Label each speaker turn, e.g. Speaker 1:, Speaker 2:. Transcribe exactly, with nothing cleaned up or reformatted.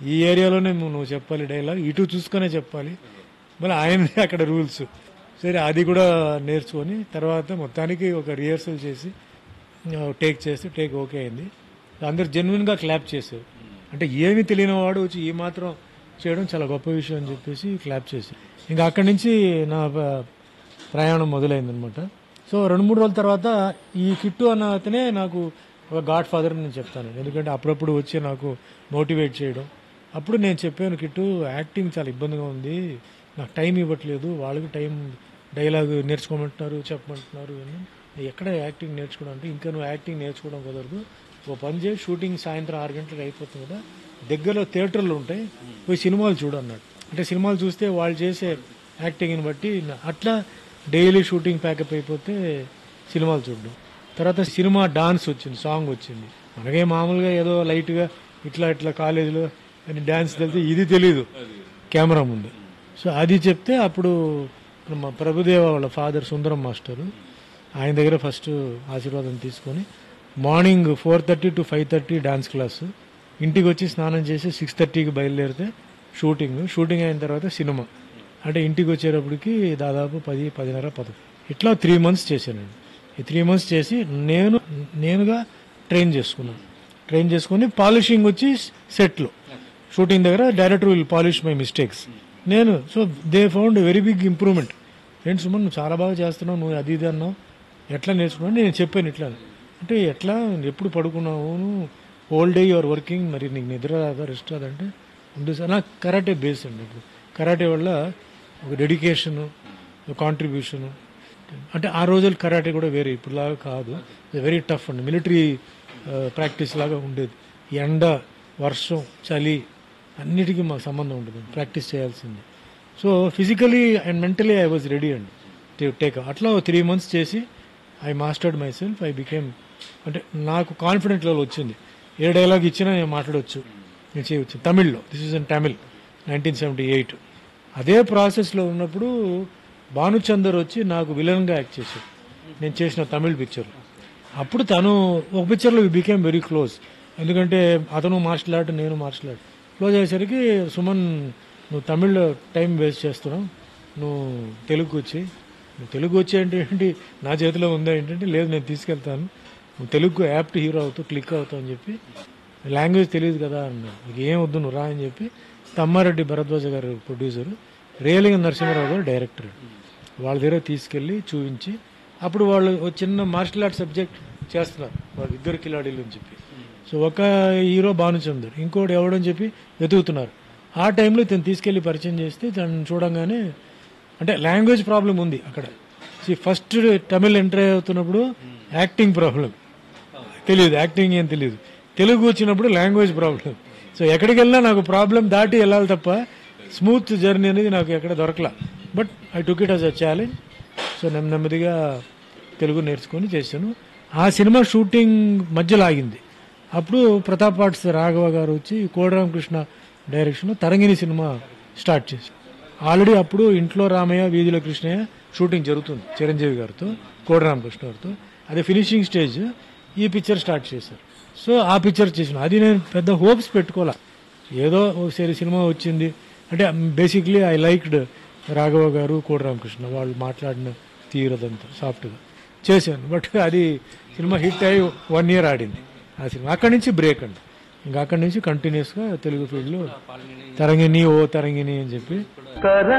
Speaker 1: ఈ ఏరియాలోనే నువ్వు చెప్పాలి డైలాగ్, ఇటు చూసుకునే చెప్పాలి, మళ్ళీ ఆయన అక్కడ రూల్స్. సరే అది కూడా నేర్చుకొని తర్వాత మొత్తానికి ఒక రిహర్సల్ చేసి టేక్ చేస్తే టేక్ ఓకే అయింది. అందరు జెన్యున్గా క్లాప్ చేశారు. అంటే ఏమీ తెలియని వాడు వచ్చి ఈ మాత్రం చేయడం చాలా గొప్ప విషయం అని చెప్పేసి క్లాప్ చేశారు. ఇంకా అక్కడి నుంచి నా ప్రయాణం మొదలైందనమాట. సో రెండు మూడు రోజుల తర్వాత ఈ కిట్టు అన్న అతనే నాకు ఒక గాడ్ ఫాదర్ నేను చెప్తాను. ఎందుకంటే అప్పుడప్పుడు వచ్చి నాకు మోటివేట్ చేయడం. అప్పుడు నేను చెప్పాను, కిట్టు యాక్టింగ్ చాలా ఇబ్బందిగా ఉంది, నాకు టైం ఇవ్వట్లేదు, వాళ్ళకి టైం డైలాగ్ నేర్చుకోమంటున్నారు చెప్పమంటున్నారు, ఎక్కడ యాక్టింగ్ నేర్చుకోవడం అంటే ఇంకా నువ్వు యాక్టింగ్ నేర్చుకోవడం కుదరదు, ఓ పని చేసి షూటింగ్ సాయంత్రం ఆరు గంటలకు అయిపోతుంది కదా, దగ్గరలో థియేటర్లు ఉంటాయి, పోయి సినిమాలు చూడు అన్నాడు. అంటే సినిమాలు చూస్తే వాళ్ళు చేసే యాక్టింగ్ని బట్టి అట్లా డైలీ షూటింగ్ ప్యాకప్ అయిపోతే సినిమాలు చూడడం. తర్వాత సినిమా డాన్స్ వచ్చింది, సాంగ్ వచ్చింది. మనకే మామూలుగా ఏదో లైట్గా ఇట్లా ఇట్లా కాలేజీలో అని డాన్స్ తెలితే ఇది తెలీదు కెమెరా ముందు. సో అది చెప్తే అప్పుడు మా ప్రభుదేవ వాళ్ళ ఫాదర్ సుందరం మాస్టరు ఆయన దగ్గర ఫస్ట్ ఆశీర్వాదం తీసుకొని morning four thirty to five thirty dance class, ఇంటికి వచ్చి స్నానం చేసి సిక్స్ థర్టీకి బయలుదేరితే షూటింగ్, షూటింగ్ అయిన తర్వాత సినిమా. అంటే ఇంటికి వచ్చేటప్పటికి దాదాపు పది పదిన్నర పది ఇట్లా త్రీ మంత్స్ చేశానండి. ఈ త్రీ మంత్స్ చేసి నేను నేనుగా ట్రైన్ చేసుకున్నాను. ట్రైన్ చేసుకుని పాలిషింగ్ వచ్చి సెట్లో షూటింగ్ దగ్గర director will polish my mistakes. నేను so they found very big improvement. ఏంటి సుమన్ నువ్వు చాలా బాగా చేస్తున్నావు, నువ్వు అది ఇది అన్నావు, ఎట్లా నేర్చుకున్నావు నేను చెప్పాను. ఇట్లా అంటే ఎట్లా ఎప్పుడు పడుకున్నావు, హోల్ డే యువర్ వర్కింగ్, మరి నీకు నిద్ర రాదా రెస్ట్ రాదంటే ఉంది సార్. నాకు కరాటే బేస్ అండి. ఇప్పుడు కరాటే వల్ల ఒక డెడికేషను, కాంట్రిబ్యూషను. అంటే ఆ రోజులు కరాటే కూడా వేరే ఇప్పుడులాగా కాదు, వెరీ టఫ్ అండి. మిలిటరీ ప్రాక్టీస్ లాగా ఉండేది. ఎండ, వర్షం, చలి అన్నిటికీ మాకు సంబంధం ఉంటుంది, ప్రాక్టీస్ చేయాల్సింది. So physically and mentally I was ready అండి టేక్. అట్లా త్రీ మంత్స్ చేసి I mastered my self. I became అంటే నాకు కాన్ఫిడెంట్ లెవెల్ వచ్చింది. ఏ డైలాగ్ ఇచ్చినా నేను మాట్లాడవచ్చు, నేను చేయవచ్చు. తమిళ్లో, this is in Tamil, nineteen seventy eight. అదే ప్రాసెస్లో ఉన్నప్పుడు భానుచందర్ వచ్చి నాకు విలన్గా యాక్ట్ చేశాడు నేను చేసిన తమిళ్ పిక్చర్లో. అప్పుడు తను ఒక పిక్చర్లో వి బికేమ్ వెరీ క్లోజ్. ఎందుకంటే అతను మార్షల్ ఆర్ట్, నేను మార్షల్ ఆర్ట్. క్లోజ్ అయ్యేసరికి సుమన్ నువ్వు తమిళ్లో టైం వేస్ట్ చేస్తున్నావు, నువ్వు తెలుగుకి వచ్చి, నువ్వు తెలుగు వచ్చి అంటే ఏంటి నా చేతిలో ఉందా ఏంటంటే, లేదు నేను తీసుకెళ్తాను, నువ్వు తెలుగు యాప్ట్ హీరో అవుతావు, క్లిక్ అవుతావు అని చెప్పి. లాంగ్వేజ్ తెలియదు కదా అన్నాడు. నీకు ఏం వద్దు నువ్వు రా అని చెప్పి తమ్మారెడ్డి భరద్వాజ గారు ప్రొడ్యూసరు, రేలింగ నరసింహారావు గారు డైరెక్టర్, వాళ్ళ దగ్గర తీసుకెళ్ళి చూపించి అప్పుడు వాళ్ళు ఒక చిన్న మార్షల్ ఆర్ట్ సబ్జెక్ట్ చేస్తున్నారు వాళ్ళు ఇద్దరు కిలాడీలు అని చెప్పి. సో ఒక హీరో భానుచందర్, ఇంకోటి ఎవడని చెప్పి వెతుకుతున్నారు. ఆ టైంలో ఇతను తీసుకెళ్లి పరిచయం చేస్తే తను చూడంగానే, అంటే లాంగ్వేజ్ ప్రాబ్లం ఉంది అక్కడ. ఫస్ట్ తమిళ్ ఎంటర్ అవుతున్నప్పుడు యాక్టింగ్ ప్రాబ్లం తెలియదు, యాక్టింగ్ ఏం తెలియదు. తెలుగు వచ్చినప్పుడు లాంగ్వేజ్ ప్రాబ్లం. సో ఎక్కడికి వెళ్ళినా నాకు ప్రాబ్లం దాటి వెళ్ళాలి తప్ప స్మూత్ జర్నీ అనేది నాకు ఎక్కడ దొరకలా. But I took it as a challenge. So నెమ్మ నెమ్మదిగా తెలుగు నేర్చుకొని చేశాను. ఆ సినిమా షూటింగ్ మధ్యలో ఆగింది. అప్పుడు ప్రతాప్ ఆర్ట్స్ రాఘవ గారు వచ్చి కోడిరామకృష్ణ డైరెక్షన్ తరంగిణి సినిమా స్టార్ట్ చేశారు. ఆల్రెడీ అప్పుడు ఇంట్లో రామయ్య వీధిలో కృష్ణయ్య షూటింగ్ జరుగుతుంది చిరంజీవి గారితో, కోడిరామకృష్ణ గారితో. అదే ఫినిషింగ్ స్టేజ్. ఈ పిక్చర్ స్టార్ట్ చేశారు. సో ఆ పిక్చర్ చేసిన అది నేను పెద్ద హోప్స్ పెట్టుకోలే, ఏదో ఒకసారి సినిమా వచ్చింది అంటే. బేసిక్లీ ఐ లైక్డ్ రాఘవ గారు, కోడిరామకృష్ణ వాళ్ళు మాట్లాడిన తీరదంతా సాఫ్ట్గా చేశాను. బట్ అది సినిమా హిట్ అయ్యి వన్ ఇయర్ ఆడింది ఆ సినిమా. అక్కడి నుంచి బ్రేక్ అండి. ఇంకా అక్కడి నుంచి కంటిన్యూస్గా తెలుగు ఫీల్డ్లో తరంగిణి ఓ తరంగిణి అని చెప్పి